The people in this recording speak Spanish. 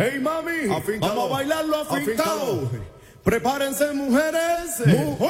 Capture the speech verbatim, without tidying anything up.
Hey mami, Afincado. vamos a bailarlo afincado. Afincado. Prepárense mujeres. Mujeres.